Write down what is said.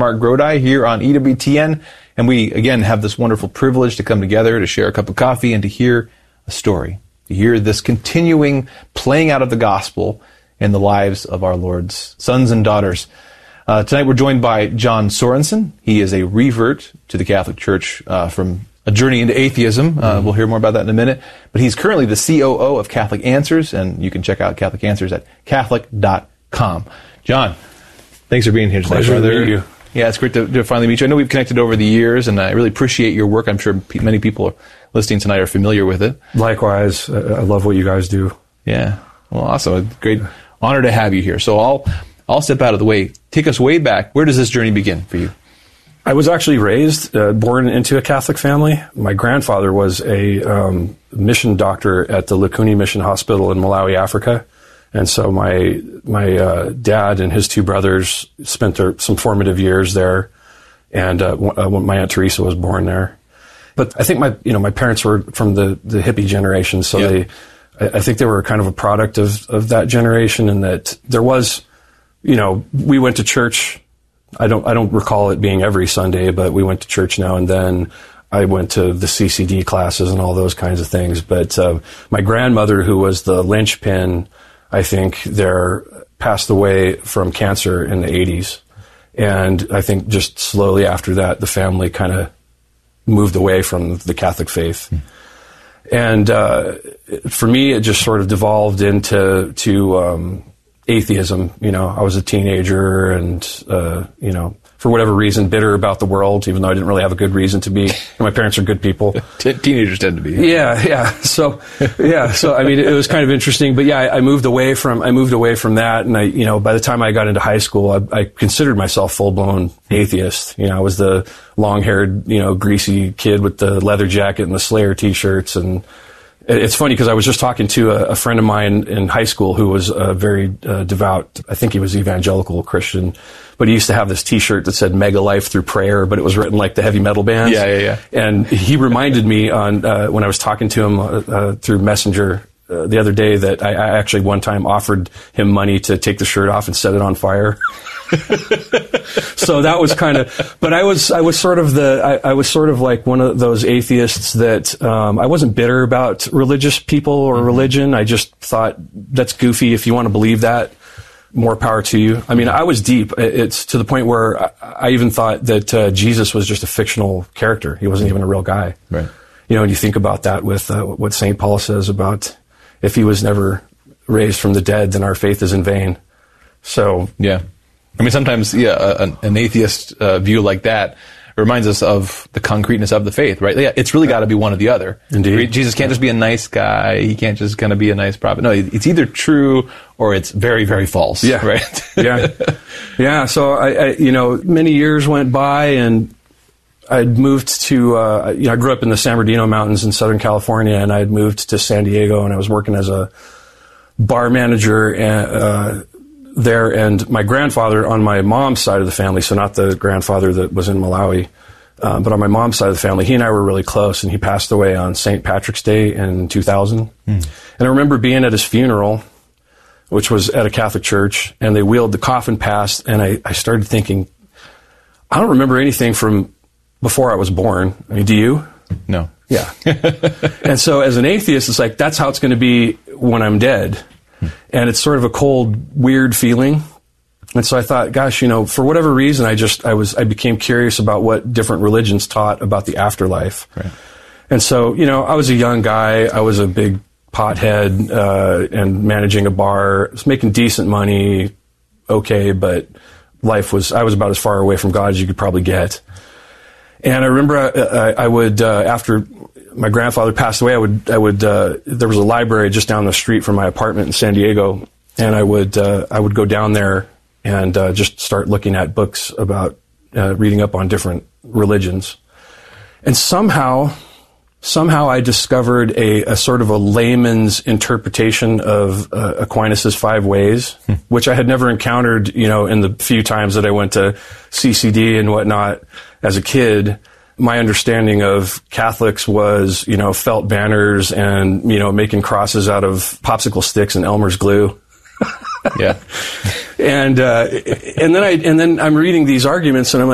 Mark Grodi here on EWTN, and we, again, have this wonderful privilege to come together to share a cup of coffee and to hear a story, to hear this continuing playing out of the gospel in the lives of our Lord's sons and daughters. Tonight we're joined by John Sorensen. He is a revert to the Catholic Church from a journey into atheism. We'll hear more about that in a minute. But he's currently the COO of Catholic Answers, and you can check out Catholic Answers at Catholic.com. John, thanks for being here tonight, Pleasure brother. to meet you. Yeah, it's great to finally meet you. I know we've connected over the years, and I really appreciate your work. I'm sure many people listening tonight are familiar with it. Likewise, I love what you guys do. Yeah, well, awesome. A great honor to have you here. So I'll step out of the way. Take us way back. Where does this journey begin for you? I was actually raised, born into a Catholic family. My grandfather was a mission doctor at the Lukuni Mission Hospital in Malawi, Africa. And so my dad and his two brothers spent some formative years there. And when my Aunt Teresa was born there. But I think my parents were from the hippie generation, so yep. I think they were kind of a product of that generation, and that there was, we went to church. I don't recall it being every Sunday, but we went to church now and then. I went to the CCD classes and all those kinds of things. But my grandmother, who was the linchpin, I think, there, passed away from cancer in the 80s. And I think just slowly after that, the family kind of moved away from the Catholic faith. And for me, it just sort of devolved into atheism. I was a teenager and, for whatever reason, bitter about the world, even though I didn't really have a good reason to be. My parents are good people. Teenagers tend to be. Yeah. So I mean, it was kind of interesting. But yeah, I moved away from that. And by the time I got into high school, I considered myself full-blown atheist. I was the long-haired, greasy kid with the leather jacket and the Slayer t-shirts. And it's funny because I was just talking to a friend of mine in high school who was a very devout, I think he was evangelical Christian, but he used to have this t-shirt that said Mega Life Through Prayer, but it was written like the heavy metal bands. Yeah. And he reminded me when I was talking to him through Messenger the other day that I actually one time offered him money to take the shirt off and set it on fire. So that was kind of, but I was sort of like one of those atheists that I wasn't bitter about religious people or religion. I just thought that's goofy. If you want to believe that, more power to you. I mean, I was deep. It's to the point where I even thought that Jesus was just a fictional character. He wasn't even a real guy. Right. And you think about that with what St. Paul says about if he was never raised from the dead, then our faith is in vain. So yeah. I mean, sometimes, an atheist view like that reminds us of the concreteness of the faith, right? Yeah, it's really got to be one or the other. Indeed. Jesus can't just be a nice guy. He can't just kind of be a nice prophet. No, it's either true or it's very, very false. Yeah. Right? Yeah. So I many years went by and I'd moved to, I grew up in the San Bernardino Mountains in Southern California, and I had moved to San Diego, and I was working as a bar manager there, and my grandfather on my mom's side of the family, so not the grandfather that was in Malawi, but on my mom's side of the family, he and I were really close, and he passed away on St. Patrick's Day in 2000. And I remember being at his funeral, which was at a Catholic church, and they wheeled the coffin past, and I started thinking, I don't remember anything from before I was born. I mean, do you? No. Yeah. And so as an atheist, it's like, that's how it's going to be when I'm dead. And it's sort of a cold, weird feeling. And so I thought, gosh, for whatever reason, I became curious about what different religions taught about the afterlife. Right. And so, I was a young guy. I was a big pothead, and managing a bar. I was making decent money. Okay. But I was about as far away from God as you could probably get. And I remember I would, after my grandfather passed away, there was a library just down the street from my apartment in San Diego, and I would go down there and just start looking at books about reading up on different religions. And somehow I discovered a sort of a layman's interpretation of Aquinas' 5 ways, which I had never encountered, in the few times that I went to CCD and whatnot as a kid. My understanding of Catholics was, felt banners and, making crosses out of popsicle sticks and Elmer's glue. Yeah. And then I'm reading these arguments and I'm like,